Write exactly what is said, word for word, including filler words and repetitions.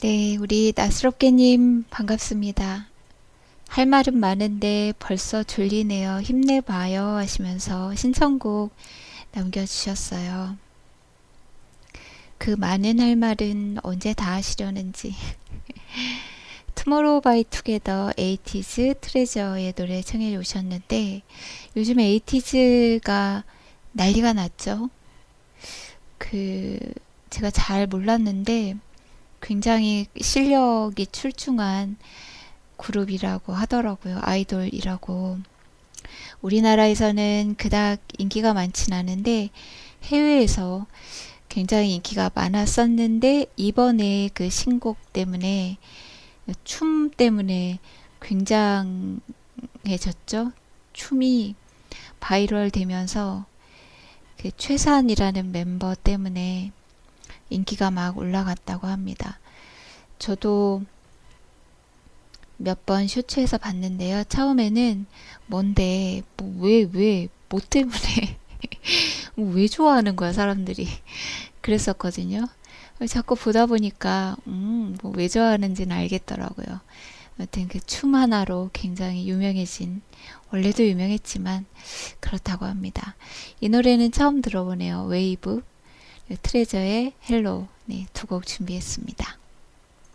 네, 우리 나스럽게님 반갑습니다. 할 말은 많은데 벌써 졸리네요. 힘내봐요 하시면서 신청곡 남겨주셨어요. 그 많은 할 말은 언제 다 하시려는지. 투모로우 바이 투게더 에이티즈 트레저의 노래 청해 오셨는데 요즘 에이티즈가 난리가 났죠. 그 제가 잘 몰랐는데 굉장히 실력이 출중한 그룹이라고 하더라고요. 아이돌이라고. 우리나라에서는 그닥 인기가 많진 않은데 해외에서 굉장히 인기가 많았었는데 이번에 그 신곡 때문에 춤 때문에 굉장해졌죠. 춤이 바이럴 되면서 그 최산이라는 멤버 때문에 인기가 막 올라갔다고 합니다. 저도 몇 번 쇼츠에서 봤는데요. 처음에는 뭔데, 뭐, 왜, 왜, 뭐 때문에, 뭐 왜 좋아하는 거야, 사람들이. 그랬었거든요. 자꾸 보다 보니까, 음, 뭐 왜 좋아하는지는 알겠더라고요. 아무튼 그 춤 하나로 굉장히 유명해진, 원래도 유명했지만, 그렇다고 합니다. 이 노래는 처음 들어보네요. 웨이브, 트레저의 헬로, 네, 두 곡 준비했습니다.